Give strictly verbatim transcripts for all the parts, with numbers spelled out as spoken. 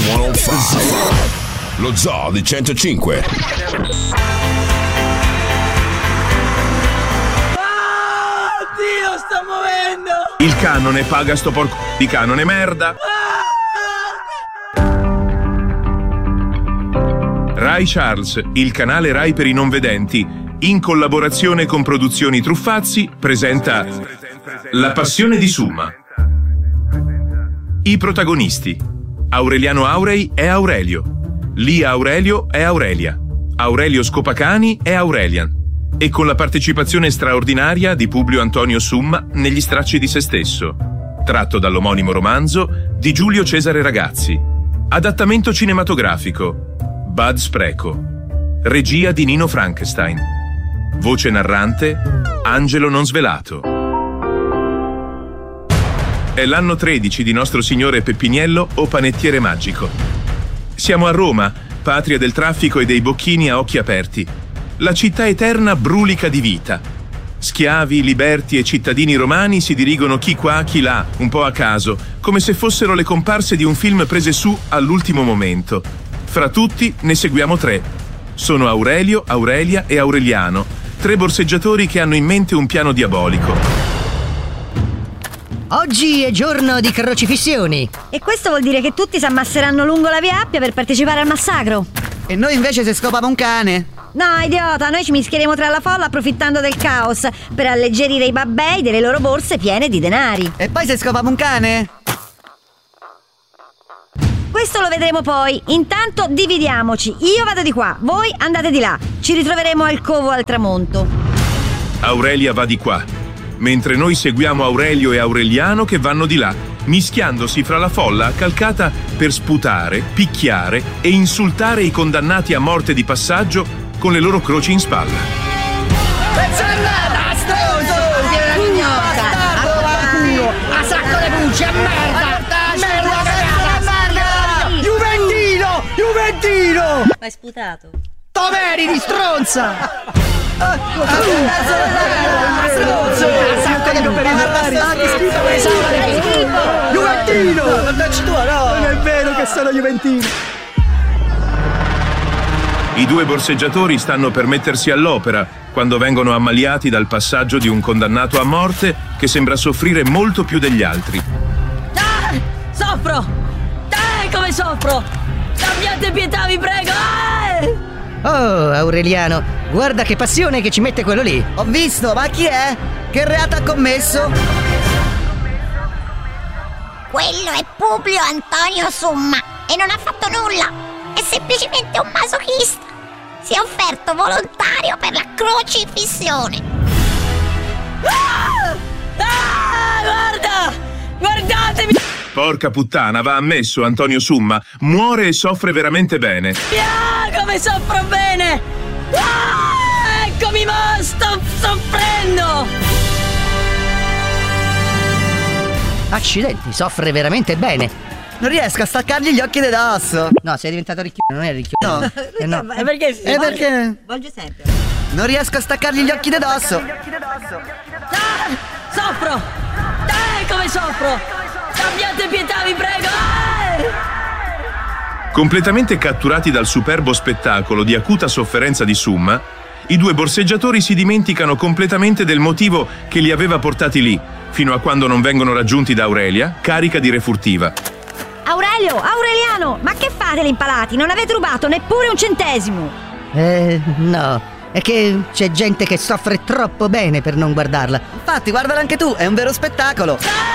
centocinque. Lo Zoo di centocinque. Dio, sta muovendo! Il canone paga sto porco di canone merda. Rai Charles, il canale Rai per i non vedenti, in collaborazione con Produzioni Truffazzi, presenta La passione di Summa. I protagonisti: Aureliano Aurei è Aurelio, Lia Aurelio è Aurelia, Aurelio Scopacani è Aurelian, e con la partecipazione straordinaria di Publio Antonio Summa negli stracci di se stesso, tratto dall'omonimo romanzo di Giulio Cesare Ragazzi. Adattamento cinematografico: Bud Spreco. Regia di Nino Frankenstein. Voce narrante: Angelo Non Svelato. È l'anno tredici di Nostro Signore Peppiniello o Panettiere Magico. Siamo a Roma, patria del traffico e dei bocchini a occhi aperti. La città eterna brulica di vita. Schiavi, liberti e cittadini romani si dirigono chi qua, chi là, un po' a caso, come se fossero le comparse di un film prese su all'ultimo momento. Fra tutti ne seguiamo tre. Sono Aurelio, Aurelia e Aureliano, tre borseggiatori che hanno in mente un piano diabolico. Oggi è giorno di crocifissioni. E questo vuol dire che tutti si ammasseranno lungo la via Appia per partecipare al massacro. E noi invece se scopava un cane. No, idiota, noi ci mischieremo tra la folla approfittando del caos per alleggerire i babbei delle loro borse piene di denari. E poi se scopava un cane? Questo lo vedremo poi. Intanto dividiamoci. Io vado di qua, voi andate di là. Ci ritroveremo al covo al tramonto. Aurelia va di qua, mentre noi seguiamo Aurelio e Aureliano che vanno di là, mischiandosi fra la folla accalcata per sputare, picchiare e insultare i condannati a morte di passaggio con le loro croci in spalla. Pezzellata, stronzo! Viene la mignotta! Bastardo, vaffanculo! A sacco le bucce, a merda! Merda, merda! Juventino! Juventino! Hai sputato. Toveri di stronza! Juventino! Non dacci tu, no! Non è vero che sono Juventino! I due borseggiatori stanno per mettersi all'opera quando vengono ammaliati dal passaggio di un condannato a morte che sembra soffrire molto più degli altri. Ah, soffro! Dai, come soffro! Abbiate pietà, vi prego! Ah! Oh, Aureliano, guarda che passione che ci mette quello lì. Ho visto, ma chi è? Che reato ha commesso? Quello è Publio Antonio Summa e non ha fatto nulla. È semplicemente un masochista. Si è offerto volontario per la crocifissione. Ah! Ah, guarda! Guardatemi! Porca puttana, va ammesso, Antonio Summa. Muore e soffre veramente bene. Ah, come soffro bene! Ah, eccomi, ma sto soffrendo! Accidenti, soffre veramente bene. Non riesco a staccargli gli occhi di dosso. No, sei diventato ricchio, non è ricchio. No. Eh no. E perché si E perché? Volge sempre. Non riesco a staccargli gli occhi di dosso. Ah, soffro! Dai, come soffro! Abbiate pietà, vi prego! Ah! Completamente catturati dal superbo spettacolo di acuta sofferenza di Summa, i due borseggiatori si dimenticano completamente del motivo che li aveva portati lì, fino a quando non vengono raggiunti da Aurelia, carica di refurtiva. Aurelio, Aureliano, ma che fate lì impalati? Non avete rubato neppure un centesimo. Eh, no. È che c'è gente che soffre troppo bene per non guardarla. Infatti, guardala anche tu, è un vero spettacolo.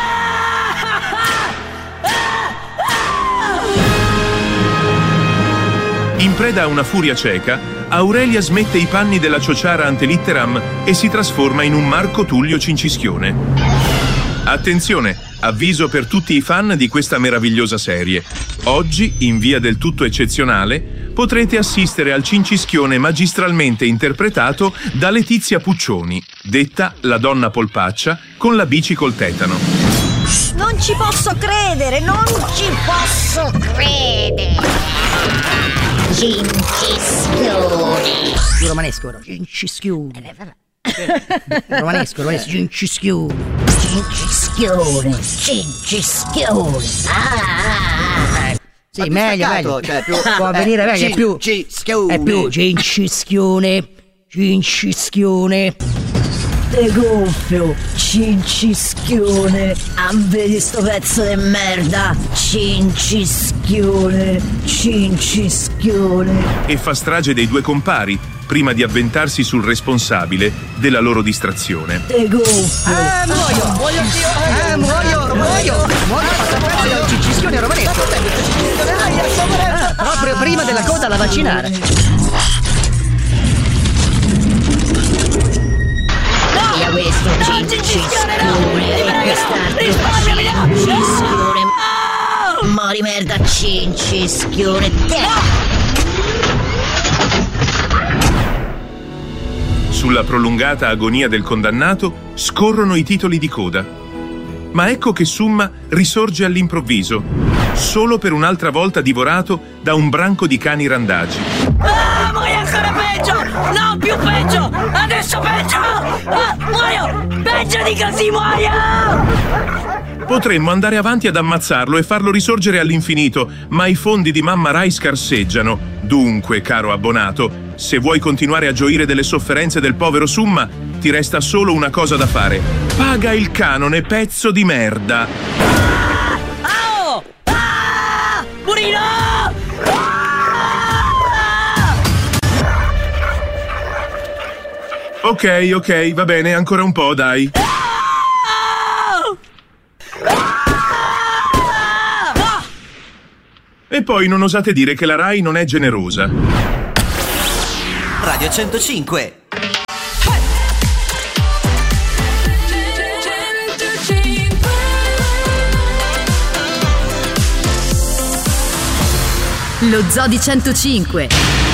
In preda a una furia cieca, Aurelia smette i panni della ciociara antelitteram e si trasforma in un Marco Tullio Cincischione. Attenzione, avviso per tutti i fan di questa meravigliosa serie. Oggi, in via del tutto eccezionale, potrete assistere al Cincischione magistralmente interpretato da Letizia Puccioni, detta la donna polpaccia con la bici col tetano. Non ci posso credere, non ci posso credere. Cincischione. Romanesco, Cincischione. Romanesco, romanesco, Cincischione. Cincischione, Cincischione. Ah! Sì, meglio, meglio. Cioè, più, può venire meglio, è più Cincischione. è più cincischione, cincischione. Te gonfio, cincischione. Ah, vedi sto pezzo di merda. Cincischione, cincischione. E fa strage dei due compari prima di avventarsi sul responsabile della loro distrazione. Te gonfio. Eh, muoio, muoio, eh, muoio, muoio, muoio, muoio, cincischione romanetto. Proprio prima della coda alla vaccinare. Via questo cincischione, e quest'altro cincischione. Mori merda, cincischione. Sulla prolungata agonia del condannato scorrono i titoli di coda. Ma ecco che Summa risorge all'improvviso, solo per un'altra volta divorato da un branco di cani randagi. Ah, muoio ancora peggio! No, più peggio! Adesso peggio! Ah, muoio! Peggio di così muoio! Potremmo andare avanti ad ammazzarlo e farlo risorgere all'infinito, ma i fondi di Mamma Rai scarseggiano. Dunque, caro abbonato, se vuoi continuare a gioire delle sofferenze del povero Summa, ti resta solo una cosa da fare. Paga il canone, pezzo di merda! Ah! Oh! Ah! Purino! Ok, ok, va bene, ancora un po', dai. E poi non osate dire che la Rai non è generosa. Radio centocinque. Lo Zoo di centocinque.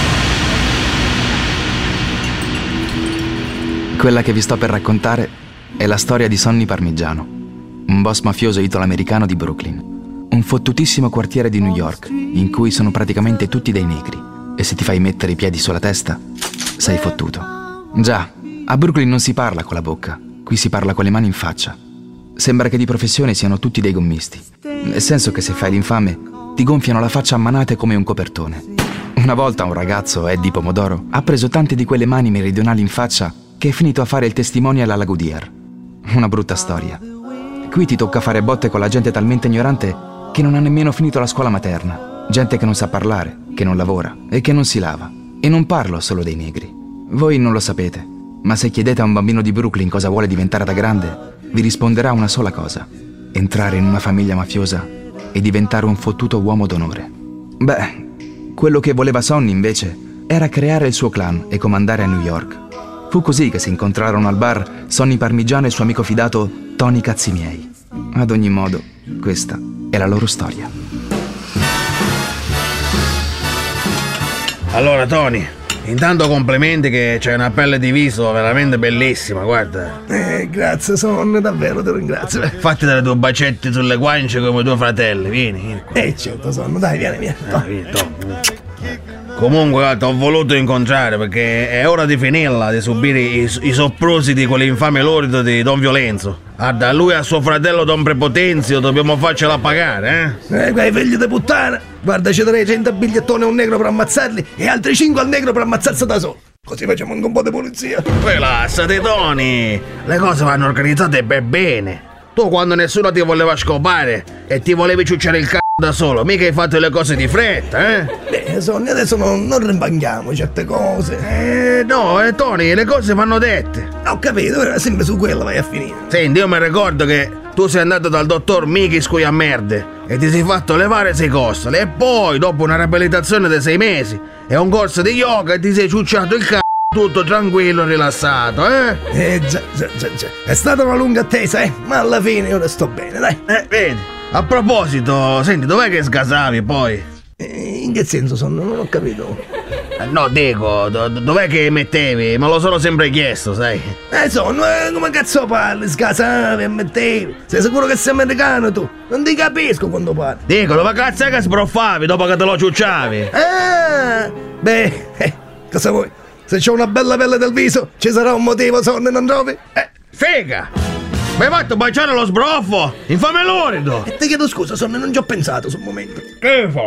Quella che vi sto per raccontare è la storia di Sonny Parmigiano, un boss mafioso italo-americano di Brooklyn. Un fottutissimo quartiere di New York, in cui sono praticamente tutti dei negri. E se ti fai mettere i piedi sulla testa, sei fottuto. Già, a Brooklyn non si parla con la bocca, qui si parla con le mani in faccia. Sembra che di professione siano tutti dei gommisti, nel senso che se fai l'infame ti gonfiano la faccia a manate come un copertone. Una volta un ragazzo, Eddie Pomodoro, ha preso tante di quelle mani meridionali in faccia che è finito a fare il testimonial alla Goodyear. Una brutta storia. Qui ti tocca fare botte con la gente talmente ignorante che non ha nemmeno finito la scuola materna. Gente che non sa parlare, che non lavora e che non si lava. E non parlo solo dei negri. Voi non lo sapete, ma se chiedete a un bambino di Brooklyn cosa vuole diventare da grande, vi risponderà una sola cosa: entrare in una famiglia mafiosa e diventare un fottuto uomo d'onore. Beh, quello che voleva Sonny invece era creare il suo clan e comandare a New York. Fu così che si incontrarono al bar Sonny Parmigiano e il suo amico fidato Tony Cazzimiei. Ad ogni modo, questa è la loro storia. Allora Tony, intanto complimenti che c'hai una pelle di viso veramente bellissima, guarda. Eh, grazie Son, davvero ti ringrazio. Fatti dare due bacetti sulle guance come tuoi fratelli, vieni, vieni qua. Eh certo Son, dai vieni, vieni. Ah, vieni, comunque ti ho voluto incontrare perché è ora di finirla di subire i, i soprusi di quell'infame lordo di Don Violenzo. Guarda, a lui e a suo fratello Don Prepotenzio dobbiamo farcela pagare, eh? Eh, quei figli di puttana. Guarda, ci darei cento bigliettoni a un negro per ammazzarli e altri cinque al negro per ammazzarsi da solo. Così facciamo anche un po' di polizia. Rilassati, Tony. Le cose vanno organizzate per bene. Tu quando nessuno ti voleva scopare e ti volevi ciucciare il c***o da solo, mica hai fatto le cose di fretta, eh? Beh, Sonny, adesso non, non rimbanghiamo certe cose. Eh, no, eh, Tony, le cose vanno dette. Ho capito, ora sempre su quella vai a finire. Senti, io mi ricordo che tu sei andato dal dottor Michi Scuia Merde e ti sei fatto levare sei costole e poi, dopo una riabilitazione di sei mesi e un corso di yoga, ti sei ciucciato il c***o tutto tranquillo e rilassato, eh? Eh, già, già, già, già. È stata una lunga attesa, eh? Ma alla fine ora sto bene, dai. Eh, vedi. A proposito, senti, dov'è che sgasavi poi? Eh, in che senso sono? Non ho capito. Eh, no, dico, do- dov'è che mettevi? Me lo sono sempre chiesto, sai? Eh, sono, eh, come cazzo parli? Sgasavi e mettevi? Sei sicuro che sei americano tu? Non ti capisco quando parli. Dico, dove cazzo è che sbroffavi dopo che te lo ciucciavi? Ah, beh, eh, cosa vuoi? Se c'ho una bella pelle del viso, ci sarà un motivo, sonno, non trovi? Eh, figa! Mi hai fatto baciare lo sbroffo! Infame lurido! E ti chiedo scusa, sonno, non ci ho pensato sul momento. Schifo!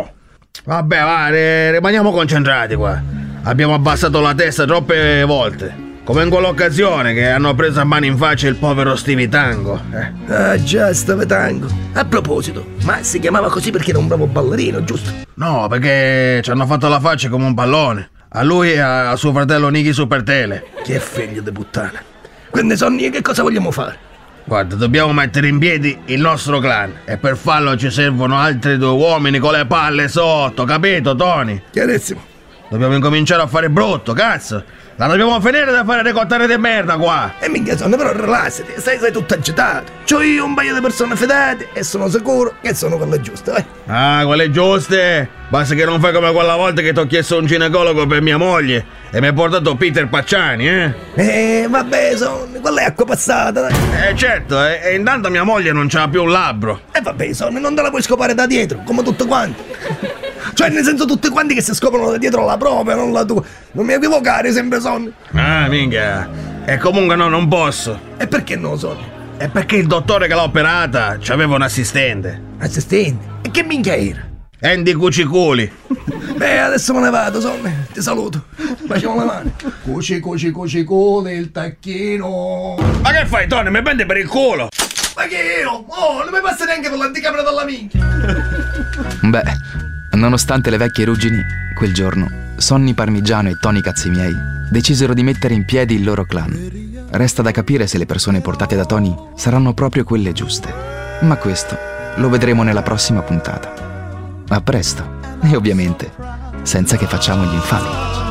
Vabbè, va, rimaniamo concentrati qua. Abbiamo abbassato la testa troppe volte. Come in quell'occasione che hanno preso a mano in faccia il povero Stevie Tango. Eh. Ah già, Stevie Tango. A proposito, ma si chiamava così perché era un bravo ballerino, giusto? No, perché ci hanno fatto la faccia come un pallone. A lui e a suo fratello Nicky Supertele. Che figlio di puttana. Quindi Sonny, che cosa vogliamo fare? Guarda, dobbiamo mettere in piedi il nostro clan. E per farlo ci servono altri due uomini con le palle sotto, capito, Tony? Chiarissimo. Dobbiamo incominciare a fare brutto, cazzo. La dobbiamo finire da fare ricottare di merda qua. E minchia Sonny, però rilassati, sei, sei tutto agitato. C'ho io un paio di persone fidate e sono sicuro che sono quelle giuste, vai. Ah, quelle giuste? Basta che non fai come quella volta che ti ho chiesto un ginecologo per mia moglie e mi hai portato Peter Pacciani, eh? Eh, vabbè Sonny, quella è acqua passata, dai. Eh certo, eh, e intanto mia moglie non c'ha più un labbro. E eh, vabbè Sonny, non te la puoi scopare da dietro, come tutti quanti. Cioè, nel senso, tutti quanti che si scoprono da dietro la propria, non la tua. Non mi equivocare sempre, Sonny. Ah, minchia. E comunque no, non posso. E perché no, Sonny? È perché il dottore che l'ha operata c'aveva un assistente. Assistente? E che minchia era? Andy Cuciculi. Beh, adesso me ne vado, Sonny. Ti saluto. Facciamo le mani. Cuci, cuci, cuciculi, il tacchino. Ma che fai, Tony? Mi prendi per il culo? Ma che io? Oh, non mi passa neanche per l'anticamera della minchia. Beh, nonostante le vecchie ruggini, quel giorno Sonny Parmigiano e Tony Cazzimiei decisero di mettere in piedi il loro clan. Resta da capire se le persone portate da Tony saranno proprio quelle giuste. Ma questo lo vedremo nella prossima puntata. A presto, e ovviamente senza che facciamo gli infami.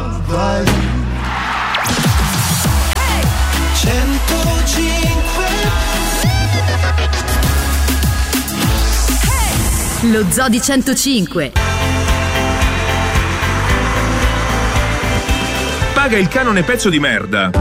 Lo Zoo di centocinque. Paga il canone, pezzo di merda.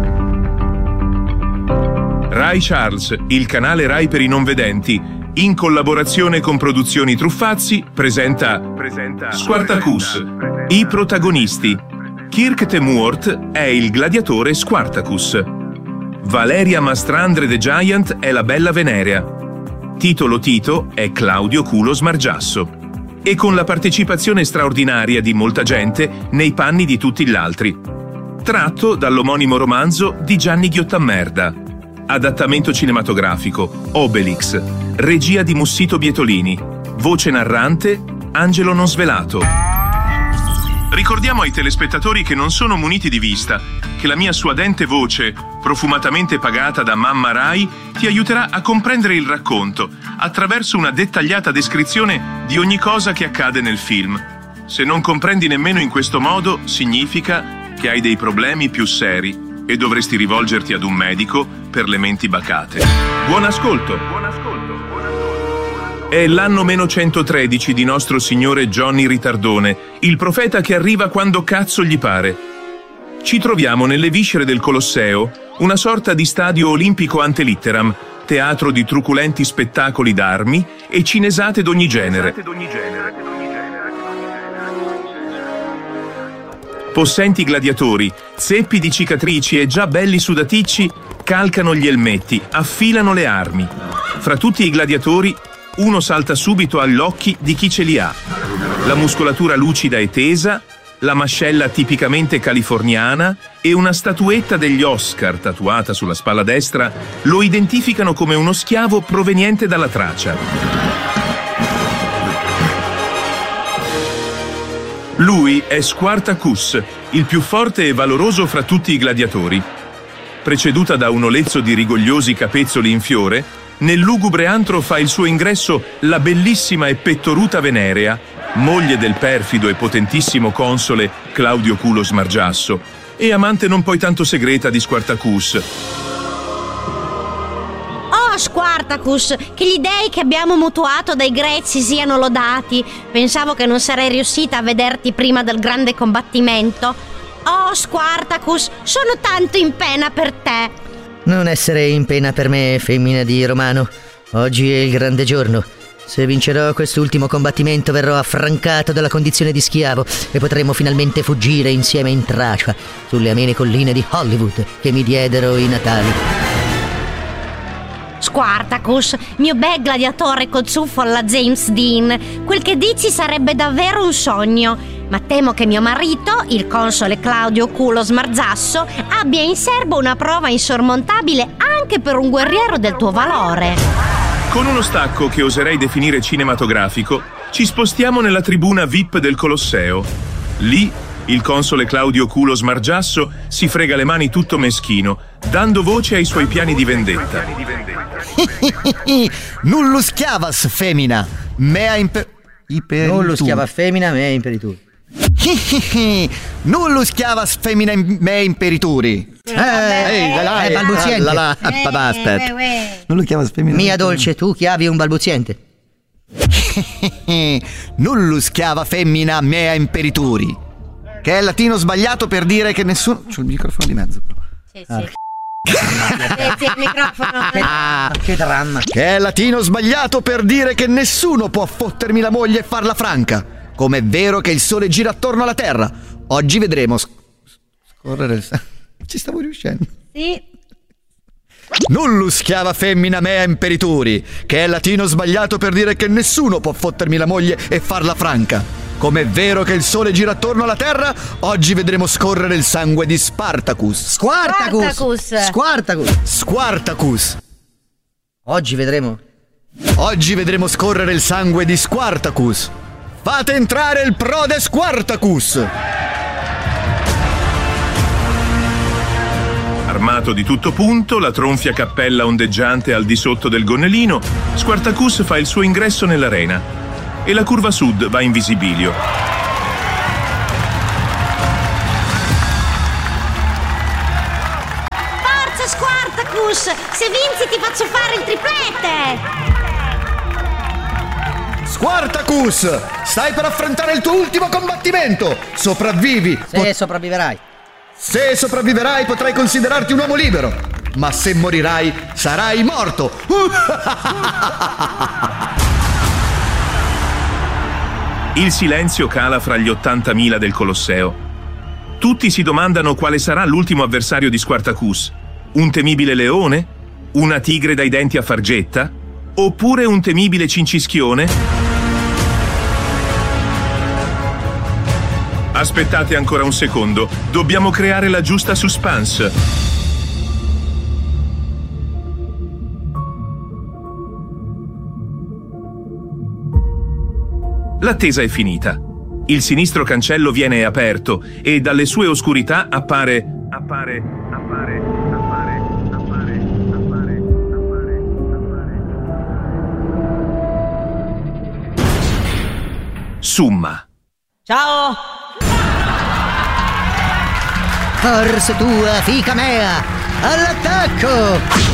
Rai Charles, il canale Rai per i non vedenti, in collaborazione con Produzioni Truffazzi, presenta, presenta Spartacus. I protagonisti: Kirk Temworth è il gladiatore Spartacus. Valeria Mastrandre the Giant è la bella Venerea. Tito Lo Tito è Claudio Culo Smargiasso. E con la partecipazione straordinaria di molta gente nei panni di tutti gli altri. Tratto dall'omonimo romanzo di Gianni Ghiottammerda. Adattamento cinematografico Obelix. Regia di Mussito Bietolini. Voce narrante Angelo Non Svelato. Ricordiamo ai telespettatori che non sono muniti di vista che la mia suadente voce, profumatamente pagata da Mamma Rai, ti aiuterà a comprendere il racconto attraverso una dettagliata descrizione di ogni cosa che accade nel film. Se non comprendi nemmeno in questo modo, significa che hai dei problemi più seri e dovresti rivolgerti ad un medico per le menti bacate. Buon ascolto! Buon ascolto! È l'anno meno centotredici di nostro signore Johnny Ritardone, il profeta che arriva quando cazzo gli pare. Ci troviamo nelle viscere del Colosseo, una sorta di stadio olimpico ante litteram, teatro di truculenti spettacoli d'armi e cinesate d'ogni genere. Possenti gladiatori, zeppi di cicatrici e già belli sudaticci, calcano gli elmetti, affilano le armi. Fra tutti i gladiatori, uno salta subito agli occhi di chi ce li ha. La muscolatura lucida e tesa, la mascella tipicamente californiana e una statuetta degli Oscar tatuata sulla spalla destra lo identificano come uno schiavo proveniente dalla Tracia. Lui è Spartacus, il più forte e valoroso fra tutti i gladiatori. Preceduta da un olezzo di rigogliosi capezzoli in fiore, nel lugubre antro fa il suo ingresso la bellissima e pettoruta Venerea, moglie del perfido e potentissimo console Claudio Culo Smargiasso e amante non poi tanto segreta di Spartacus. Oh Spartacus, che gli dei che abbiamo mutuato dai Greci siano lodati. Pensavo che non sarei riuscita a vederti prima del grande combattimento. Oh Spartacus, sono tanto in pena per te. Non essere in pena per me, femmina di Romano. Oggi è il grande giorno. Se vincerò quest'ultimo combattimento verrò affrancato dalla condizione di schiavo e potremo finalmente fuggire insieme in Tracia, sulle amene colline di Hollywood che mi diedero i natali. Spartacus, mio bel gladiatore col zuffo alla James Dean. Quel che dici sarebbe davvero un sogno, ma temo che mio marito, il console Claudio Culo Smarzasso, abbia in serbo una prova insormontabile anche per un guerriero del tuo valore. Con uno stacco che oserei definire cinematografico, ci spostiamo nella tribuna V I P del Colosseo. Lì il console Claudio Culo Smargiasso si frega le mani tutto meschino, dando voce ai suoi piani di vendetta. Nullus chiavas femina, mea imper... Iperitur. Nullus chiavas femina, mea imperitur. Nullus chiavas femina mea imperituri. Eh, eh, è balbuziente. La, la, la, Eh, aspetta. eh, eh. Nullus chiavas femina. Mia dolce, tu chiavi un balbuziente. Nullus chiava femmina mea imperituri. Che è latino sbagliato per dire che nessuno... C'ho il microfono di mezzo. Sì, sì. Sì, sì, il microfono. Ah, Che dramma. che è latino sbagliato per dire che nessuno può fottermi la moglie e farla franca. Come è vero che il sole gira attorno alla terra. Oggi vedremo sc- scorrere il sangue. Ci stavo riuscendo. Sì. Nullus chiava femmina mea imperituri, che è latino sbagliato per dire che nessuno può fottermi la moglie e farla franca. Come è vero che il sole gira attorno alla terra, oggi vedremo scorrere il sangue di Spartacus. Spartacus. Spartacus. Spartacus. Spartacus. Oggi vedremo. Oggi vedremo scorrere il sangue di Spartacus. Fate entrare il prode Spartacus. Armato di tutto punto, la tronfia cappella ondeggiante al di sotto del gonnellino, Spartacus fa il suo ingresso nell'arena e la curva sud va in visibilio. Forza Spartacus! Se vinci ti faccio fare il triplete! Spartacus, stai per affrontare il tuo ultimo combattimento. Sopravvivi. Se Pot- sopravviverai. Se sopravviverai potrai considerarti un uomo libero. Ma se morirai sarai morto. Il silenzio cala fra gli ottantamila del Colosseo. Tutti si domandano quale sarà l'ultimo avversario di Spartacus. Un temibile leone? Una tigre dai denti a fargetta? Oppure un temibile cincischione? Aspettate ancora un secondo, dobbiamo creare la giusta suspense. L'attesa è finita. Il sinistro cancello viene aperto e dalle sue oscurità appare... appare... appare... appare... appare... appare... appare... appare... Summa. Ciao! Forza tua, fica mea! All'attacco!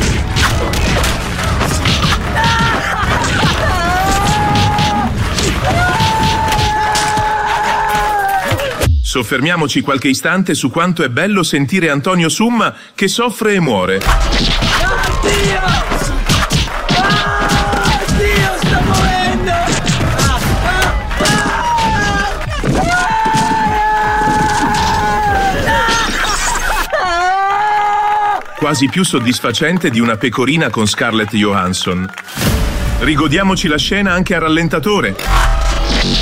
Soffermiamoci qualche istante su quanto è bello sentire Antonio Summa che soffre e muore. Dio! Ah, Dio, sto morendo! Quasi più soddisfacente di una pecorina con Scarlett Johansson. Rigodiamoci la scena anche a rallentatore.